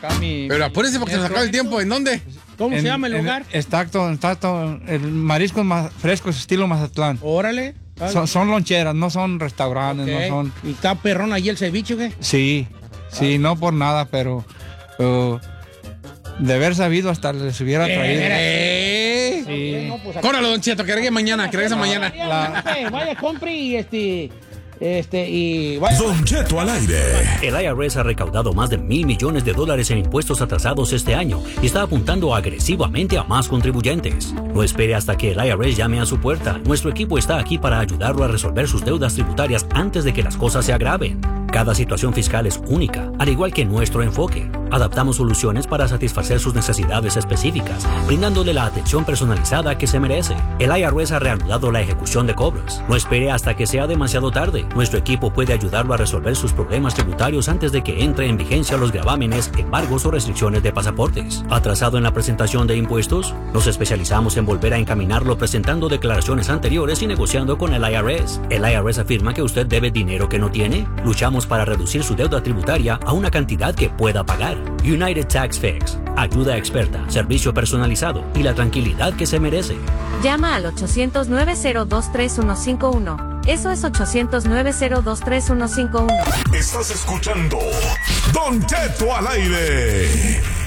acá mi... Pero apúrese porque se nos acaba el tiempo. ¿En dónde? ¿Cómo se llama el lugar? Está el mariscos más frescos estilo Mazatlán. Órale. Son loncheras, no son restaurantes, Okay. no son... ¿Y está perrón allí el ceviche o qué? Sí, no por nada, pero de haber sabido hasta les hubiera traído. Sí. No, pues, Córralo, Don Cheto, que regrese mañana, mañana. Vaya, compre y y vaya. Don Cheto al aire. El IRS ha recaudado más de $1,000 millones en impuestos atrasados este año y está apuntando agresivamente a más contribuyentes. No espere hasta que el IRS llame a su puerta. Nuestro equipo está aquí para ayudarlo a resolver sus deudas tributarias antes de que las cosas se agraven. Cada situación fiscal es única, al igual que nuestro enfoque. Adaptamos soluciones para satisfacer sus necesidades específicas, brindándole la atención personalizada que se merece. El IRS ha reanudado la ejecución de cobros. No espere hasta que sea demasiado tarde. Nuestro equipo puede ayudarlo a resolver sus problemas tributarios antes de que entre en vigencia los gravámenes, embargos o restricciones de pasaportes. ¿Atrasado en la presentación de impuestos? Nos especializamos en volver a encaminarlo presentando declaraciones anteriores y negociando con el IRS. ¿El IRS afirma que usted debe dinero que no tiene? Luchamos para reducir su deuda tributaria a una cantidad que pueda pagar. United Tax Fix. Ayuda experta, servicio personalizado y la tranquilidad que se merece. Llama al 800-902-3151. Eso es 800-902-3151. Estás escuchando Don Cheto al aire.